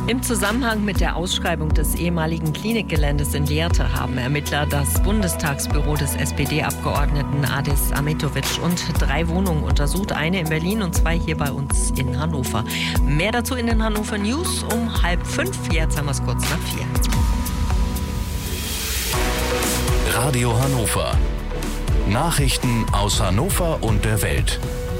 Im Zusammenhang mit der Ausschreibung des ehemaligen Klinikgeländes in Lehrte haben Ermittler das Bundestagsbüro des SPD-Abgeordneten Adis Ahmetovic und 3 Wohnungen untersucht. Eine in Berlin und 2 hier bei uns in Hannover. Mehr dazu in den Hannover News um 4:30. Jetzt haben wir es kurz nach 4. Radio Hannover. Nachrichten aus Hannover und der Welt.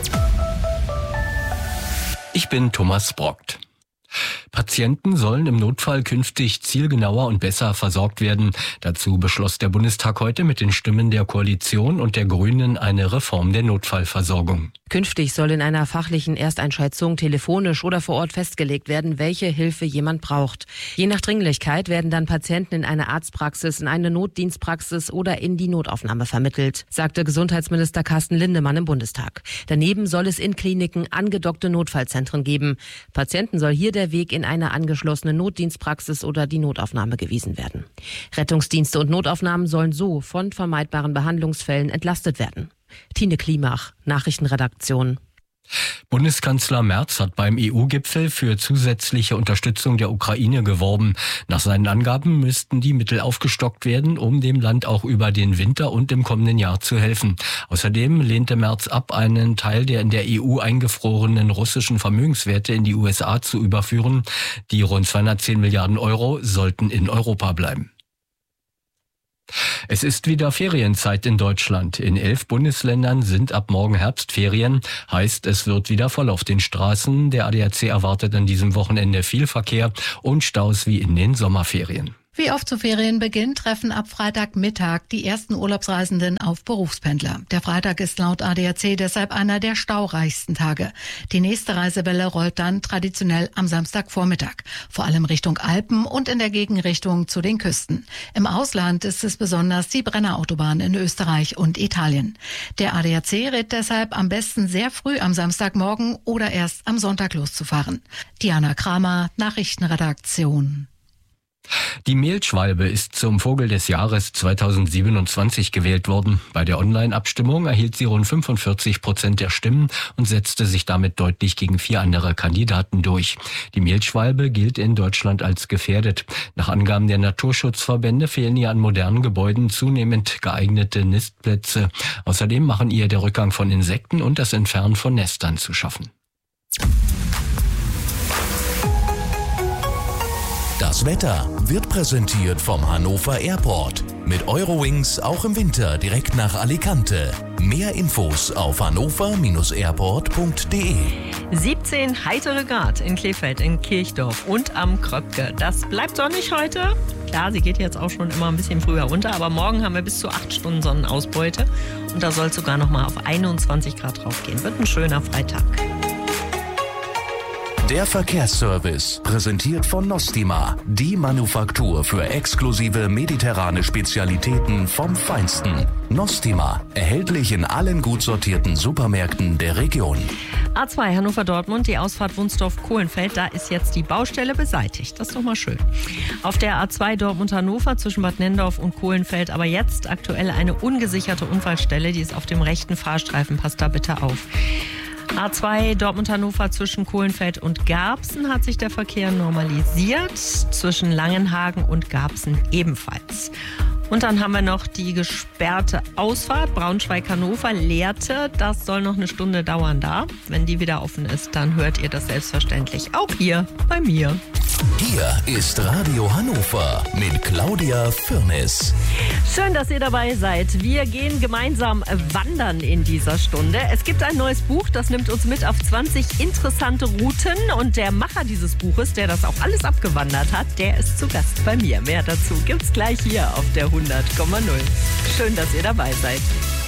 Ich bin Thomas Brockt. Patienten sollen im Notfall künftig zielgenauer und besser versorgt werden. Dazu beschloss der Bundestag heute mit den Stimmen der Koalition und der Grünen eine Reform der Notfallversorgung. Künftig soll in einer fachlichen Ersteinschätzung telefonisch oder vor Ort festgelegt werden, welche Hilfe jemand braucht. Je nach Dringlichkeit werden dann Patienten in eine Arztpraxis, in eine Notdienstpraxis oder in die Notaufnahme vermittelt, sagte Gesundheitsminister Carsten Lindemann im Bundestag. Daneben soll es in Kliniken angedockte Notfallzentren geben. Patienten soll hier der Weg in eine angeschlossene Notdienstpraxis oder die Notaufnahme gewiesen werden. Rettungsdienste und Notaufnahmen sollen so von vermeidbaren Behandlungsfällen entlastet werden. Tine Klimach, Nachrichtenredaktion. Bundeskanzler Merz hat beim EU-Gipfel für zusätzliche Unterstützung der Ukraine geworben. Nach seinen Angaben müssten die Mittel aufgestockt werden, um dem Land auch über den Winter und im kommenden Jahr zu helfen. Außerdem lehnte Merz ab, einen Teil der in der EU eingefrorenen russischen Vermögenswerte in die USA zu überführen. Die rund 210 Milliarden Euro sollten in Europa bleiben. Es ist wieder Ferienzeit in Deutschland. In 11 Bundesländern sind ab morgen Herbstferien. Heißt, es wird wieder voll auf den Straßen. Der ADAC erwartet an diesem Wochenende viel Verkehr und Staus wie in den Sommerferien. Wie oft zu Ferienbeginn treffen ab Freitagmittag die ersten Urlaubsreisenden auf Berufspendler. Der Freitag ist laut ADAC deshalb einer der staureichsten Tage. Die nächste Reisewelle rollt dann traditionell am Samstagvormittag, vor allem Richtung Alpen und in der Gegenrichtung zu den Küsten. Im Ausland ist es besonders die Brennerautobahn in Österreich und Italien. Der ADAC rät deshalb, am besten sehr früh am Samstagmorgen oder erst am Sonntag loszufahren. Diana Kramer, Nachrichtenredaktion. Die Mehlschwalbe ist zum Vogel des Jahres 2027 gewählt worden. Bei der Online-Abstimmung erhielt sie rund 45% der Stimmen und setzte sich damit deutlich gegen 4 andere Kandidaten durch. Die Mehlschwalbe gilt in Deutschland als gefährdet. Nach Angaben der Naturschutzverbände fehlen ihr an modernen Gebäuden zunehmend geeignete Nistplätze. Außerdem machen ihr der Rückgang von Insekten und das Entfernen von Nestern zu schaffen. Das Wetter wird präsentiert vom Hannover Airport. Mit Eurowings auch im Winter direkt nach Alicante. Mehr Infos auf hannover-airport.de. 17 heitere Grad in Krefeld, in Kirchdorf und am Kröpke. Das bleibt sonnig heute. Klar, sie geht jetzt auch schon immer ein bisschen früher runter, aber morgen haben wir bis zu 8 Stunden Sonnenausbeute. Und da soll es sogar noch mal auf 21 Grad draufgehen. Wird ein schöner Freitag. Der Verkehrsservice, präsentiert von Nostima, die Manufaktur für exklusive mediterrane Spezialitäten vom Feinsten. Nostima, erhältlich in allen gut sortierten Supermärkten der Region. A2 Hannover-Dortmund, die Ausfahrt Wunsdorf-Kohlenfeld, da ist jetzt die Baustelle beseitigt. Das ist doch mal schön. Auf der A2 Dortmund-Hannover zwischen Bad Nenndorf und Kohlenfeld, aber jetzt aktuell eine ungesicherte Unfallstelle, die ist auf dem rechten Fahrstreifen, passt da bitte auf. A2 Dortmund-Hannover zwischen Kohlenfeld und Garbsen hat sich der Verkehr normalisiert, zwischen Langenhagen und Garbsen ebenfalls. Und dann haben wir noch die gesperrte Ausfahrt Braunschweig-Hannover, Lehrte. Das soll noch eine Stunde dauern da. Wenn die wieder offen ist, dann hört ihr das selbstverständlich auch hier bei mir. Hier ist Radio Hannover mit Claudia Firnis. Schön, dass ihr dabei seid. Wir gehen gemeinsam wandern in dieser Stunde. Es gibt ein neues Buch, das nimmt uns mit auf 20 interessante Routen. Und der Macher dieses Buches, der das auch alles abgewandert hat, der ist zu Gast bei mir. Mehr dazu gibt's gleich hier auf der 100,0. Schön, dass ihr dabei seid.